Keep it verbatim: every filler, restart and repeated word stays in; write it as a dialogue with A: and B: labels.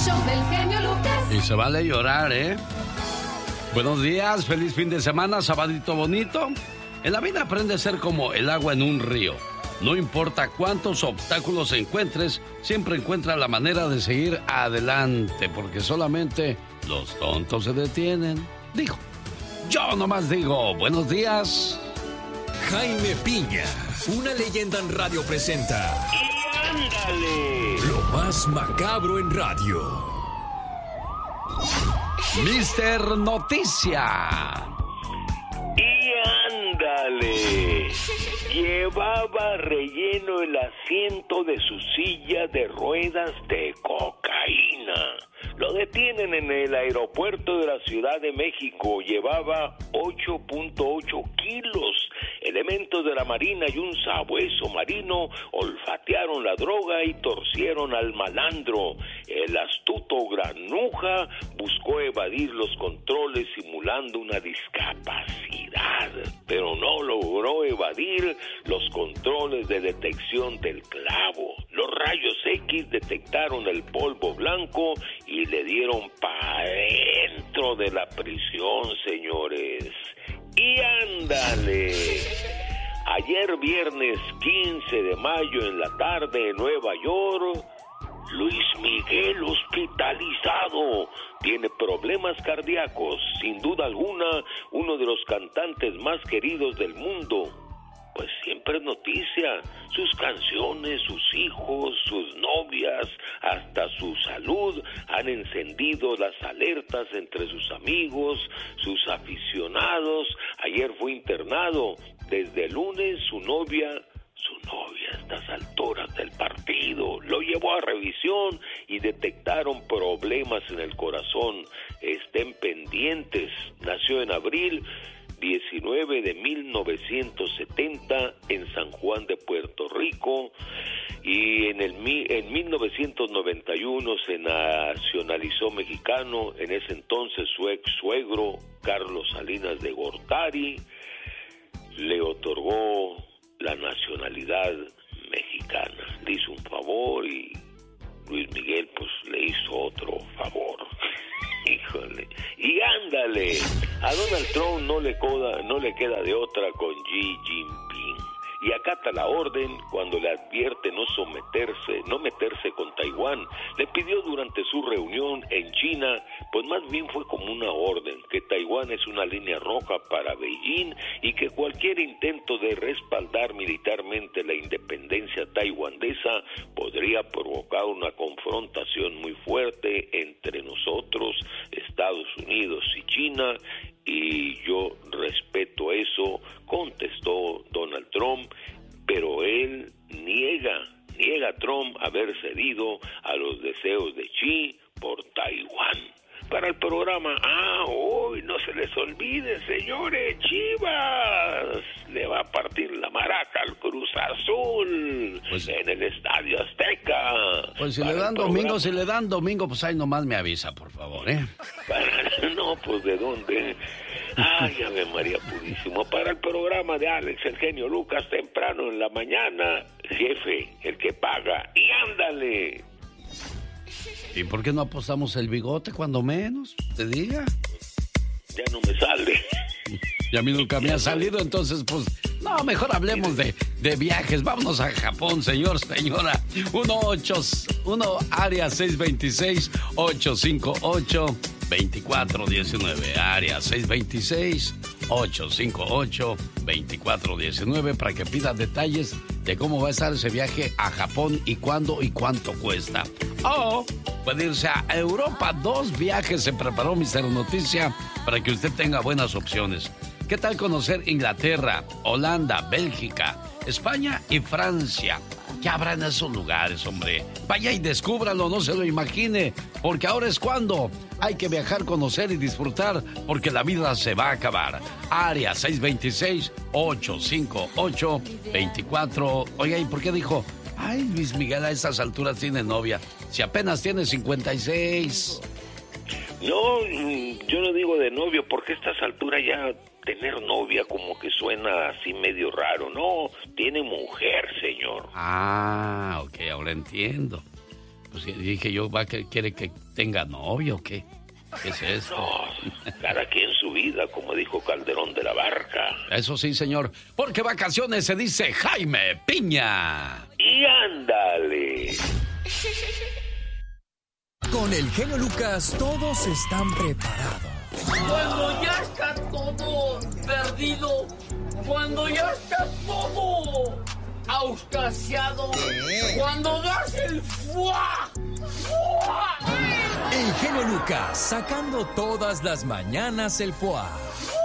A: show del genio Lucas.
B: Y se vale llorar, ¿eh? Buenos días, feliz fin de semana, sabadito bonito. En la vida aprende a ser como el agua en un río. No importa cuántos obstáculos encuentres, siempre encuentra la manera de seguir adelante, porque solamente los tontos se detienen. Digo, yo nomás digo, buenos días.
C: Jaime Piña, una leyenda en radio presenta.
D: ¡Y ándale!
C: Lo más macabro en radio.
B: mister Noticia.
D: ¡Y ándale! Llevaba relleno el asiento de su silla de ruedas de cocaína. Lo detienen en el aeropuerto de la Ciudad de México. Llevaba ocho punto ocho kilos. Elementos de la Marina y un sabueso marino olfatearon la droga y torcieron al malandro. El astuto granuja buscó evadir los controles simulando una discapacidad, pero no logró evadir los controles de detección del clavo. Los rayos X detectaron el polvo blanco y le dieron para dentro de la prisión, señores. Y ándale. Ayer viernes quince de mayo en la tarde en Nueva York, Luis Miguel hospitalizado. Tiene problemas cardíacos. Sin duda alguna, uno de los cantantes más queridos del mundo. Pues siempre es noticia, sus canciones, sus hijos, sus novias, hasta su salud han encendido las alertas entre sus amigos, sus aficionados. Ayer fue internado. Desde el lunes su novia, su novia a estas alturas del partido, lo llevó a revisión y detectaron problemas en el corazón. Estén pendientes. Nació en abril diecinueve de mil novecientos setenta en San Juan de Puerto Rico, y en el en mil novecientos noventa y uno se nacionalizó mexicano. En ese entonces su ex suegro Carlos Salinas de Gortari le otorgó la nacionalidad mexicana. Le hizo un favor y Luis Miguel pues le hizo otro favor. Híjole. Y ándale, a Donald Trump no le, coda, no le queda de otra con Xi Jinping. Y acata la orden cuando le advierte no someterse, no meterse con Taiwán. Le pidió durante su reunión en China, pues más bien fue como una orden, que Taiwán es una línea roja para Beijing y que cualquier intento de respaldar militarmente la independencia taiwanesa podría provocar una confrontación muy fuerte entre nosotros, Estados Unidos y China. Y yo respeto eso, contestó Donald Trump, pero él niega, niega Trump haber cedido a los deseos de Xi por Taiwán. Para el programa, ah, hoy no se les olvide, señores, Chivas le va a partir la maraca al Cruz Azul, pues, en el Estadio Azteca.
B: Pues si le dan domingo, si le dan domingo, pues ahí nomás me avisa, por favor, ¿eh?
D: Para, no, pues ¿de dónde? Ay, Ave María Purísimo. Para el programa de Alex, el genio Lucas, temprano en la mañana, jefe, el que paga, y ándale.
B: ¿Y por qué no apostamos el bigote cuando menos? Te diga.
D: Ya no me sale.
B: Y a mí nunca me ha salido, entonces pues... No, mejor hablemos de, de viajes. Vámonos a Japón, señor, señora. uno ocho uno área seis dos seis, ocho cinco ocho, dos cuatro uno nueve. Área seis dos seis, ocho cinco ocho, dos cuatro uno nueve para que pida detalles de cómo va a estar ese viaje a Japón y cuándo y cuánto cuesta. O puede irse a Europa. Dos viajes se preparó mister Noticia para que usted tenga buenas opciones. ¿Qué tal conocer Inglaterra, Holanda, Bélgica, España y Francia? ¿Qué habrá en esos lugares, hombre? Vaya y descúbralo, no se lo imagine, porque ahora es cuando hay que viajar, conocer y disfrutar, porque la vida se va a acabar. Área seis dos seis, ocho cinco ocho, dos cuatro... Oiga, ¿y por qué dijo? Ay, Luis Miguel a estas alturas tiene novia, si apenas tiene cincuenta y seis.
D: No, yo no digo de novio, porque a estas alturas ya tener novia como que suena así medio raro. No, tiene mujer, señor.
B: Ah, ok, ahora entiendo. Pues dije yo, ¿va que quiere que tenga novio o qué? ¿Qué es esto?
D: No, cada quien su vida, como dijo Calderón de la Barca.
B: Eso sí, señor, porque vacaciones se dice Jaime Piña.
D: Y ándale.
C: Con el genio Lucas todos están preparados.
A: Cuando ya está todo perdido, cuando ya está todo auscasiado, cuando das el fuá, fuá.
C: El genio Lucas sacando todas las mañanas el fuá.